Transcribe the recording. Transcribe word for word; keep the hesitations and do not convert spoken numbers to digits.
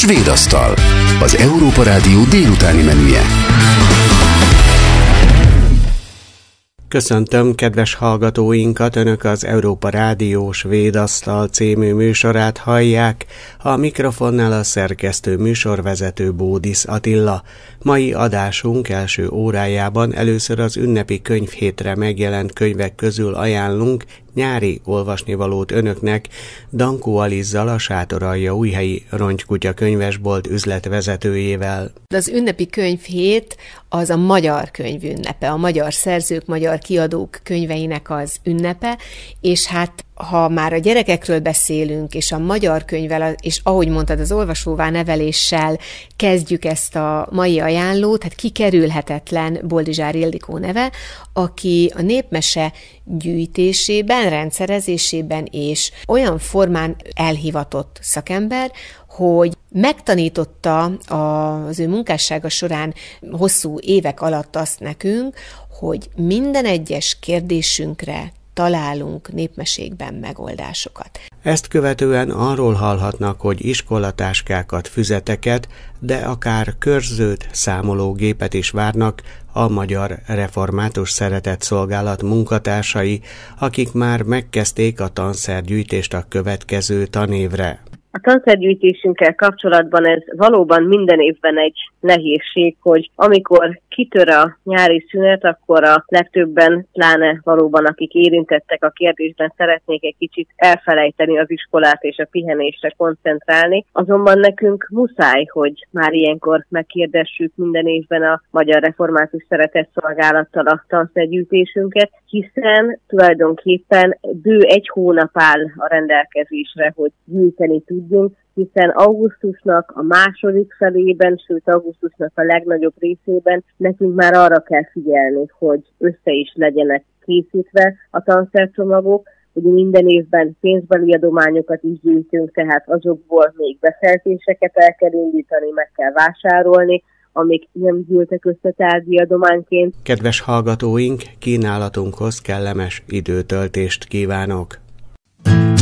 Svéd asztal, az Európa Rádió délutáni menüje. Köszöntöm kedves hallgatóinkat, Önök az Európa Rádió Svéd asztal című műsorát hallják, a mikrofonnál a szerkesztő műsorvezető Bódisz Attila. Mai adásunk első órájában először az ünnepi könyvhétre megjelent könyvek közül ajánlunk nyári olvasnivalót önöknek Dankó Alizzal, a Sátoraljaújhelyi Ronykutya könyvesbolt üzletvezetőjével. Az ünnepi könyvhét az a magyar könyv ünnepe, a magyar szerzők, magyar kiadók könyveinek az ünnepe, és hát ha már a gyerekekről beszélünk, és a magyar könyvvel, és ahogy mondtad, az olvasóvá neveléssel kezdjük ezt a mai ajánlót, hát kikerülhetetlen Boldizsár Ildikó neve, aki a népmese gyűjtésében, rendszerezésében és olyan formán elhivatott szakember, hogy megtanította az ő munkássága során hosszú évek alatt azt nekünk, hogy minden egyes kérdésünkre találunk népmesékben megoldásokat. Ezt követően arról hallhatnak, hogy iskolatáskákat, füzeteket, de akár körzőt, számológépet is várnak a Magyar Református Szeretetszolgálat munkatársai, akik már megkezdték a tanszergyűjtést a következő tanévre. A tanszergyűjtésünkkel kapcsolatban ez valóban minden évben egy nehézség, hogy amikor kitör a nyári szünet, akkor a legtöbben, pláne valóban akik érintettek a kérdésben, szeretnék egy kicsit elfelejteni az iskolát és a pihenésre koncentrálni. Azonban nekünk muszáj, hogy már ilyenkor megkérdessük minden évben a Magyar Református Szeretetszolgálattal a tanszergyűjtésünket, hiszen tulajdonképpen bő egy hónap áll a rendelkezésre, hogy gyűjteni tudjunk, hiszen augusztusnak a második felében, sőt augusztusnak a legnagyobb részében nekünk már arra kell figyelni, hogy össze is legyenek készítve a tanszercsomagok. Ugye minden évben pénzbeli adományokat is gyűjtünk, tehát azokból még beszerzéseket el kell indítani, meg kell vásárolni, amik nem gyűltek össze tárgyi adományként. Kedves hallgatóink, kínálatunkhoz kellemes időtöltést kívánok!